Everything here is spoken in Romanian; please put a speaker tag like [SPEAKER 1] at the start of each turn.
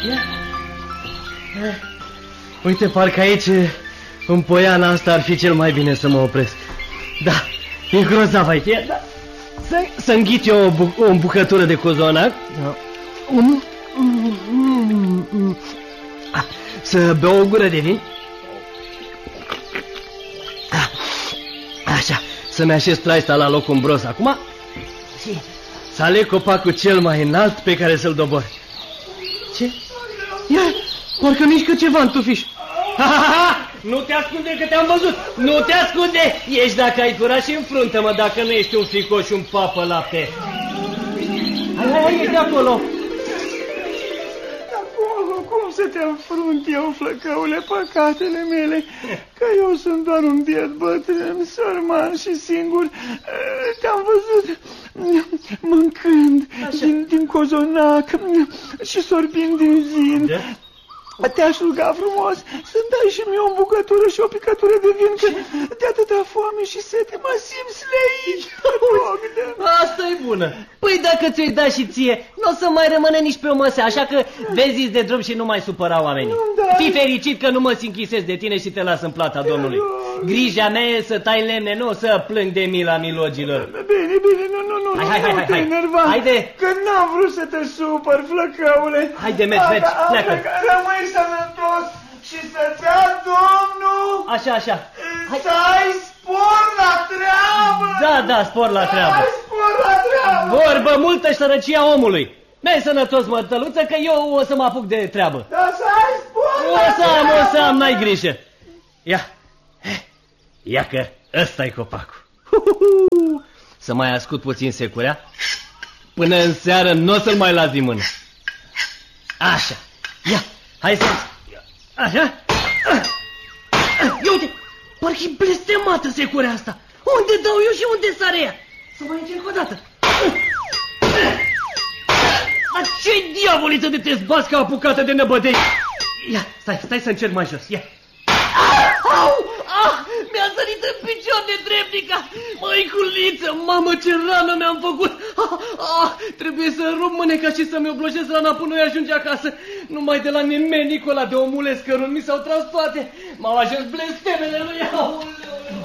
[SPEAKER 1] Uite, parcă aici, în poiana asta, ar fi cel mai bine să mă opresc. Da, e grozav aici. Da. Să înghit eu o bucătură de cozonac. Da. Să beau o gură de vin. Așa, să-mi așez traista la locul îmbros acum. Și să aleg copacul cel mai înalt pe care să-l dobor. Ce? Ia, parcă mișcă ceva în tufiș. Nu te ascunde că te-am văzut. Nu te ascunde. Ești dacă ai curaj și înfruntă-mă, dacă nu ești un fricoș și un papă lapte. Hai, ești de acolo.
[SPEAKER 2] Cum să te înfrunt eu, flăcăule, păcatele mele? Că eu sunt doar un biet bătrân, sărman și singur. Te-am văzut mâncând din cozonac și sorbind din vin. Te-aș ruga frumos să-mi dai și mie o bucătură și o picătură de vin, că de atâta foame și sete mă simt sleit.
[SPEAKER 1] Asta e bună. Păi dacă ți-o-i da și ție, nu o să mai rămâne nici pe o măsea, așa că vezi de drum și nu mai supăra oamenii. Fii fericit că nu mă sinchisez de tine și te las în plata Domnului. Grija mea e să tai lemne, nu să plâng de mila milogilor.
[SPEAKER 2] Bine, nu te enerva.
[SPEAKER 1] Haide.
[SPEAKER 2] Că n-am vrut să te supăr, flăcăule.
[SPEAKER 1] Haide, mergi, pleacă.
[SPEAKER 2] Rămâi sănătos și să-ți ia Domnul.
[SPEAKER 1] Așa.
[SPEAKER 2] Să ai spor la treabă.
[SPEAKER 1] Da, spor la treabă.
[SPEAKER 2] Să ai spor la treabă.
[SPEAKER 1] Vorbă multă și sărăcia omului. Mi-ai sănătos, mătăluță, că eu o să mă apuc de treabă.
[SPEAKER 2] Da, să ai spor la treabă.
[SPEAKER 1] O să am, n-ai grijă. Ia că ăsta-i copacul. Să mai ascult puțin securea. Până în seară n-o să-l mai las din mână. Așa. Ia, hai să... Așa. Ia uite, parcă-i blestemată securea asta. Unde dau eu și unde sare ea? Să mai încerc o dată. Dar ce-i diavolită de te zbați ca apucată de năbădei? Ia, stai să încerc mai jos, ia. Mi-a sărit în picior de dreptica. Măiculiță, mamă, ce rană mi-am făcut. Trebuie să rup mâneca și să-mi oblojesc rana până eu ajunge acasă. Numai de la nemenicul ăla de omule scărun mi s-au tras toate. M-au ajuns blestemele lui.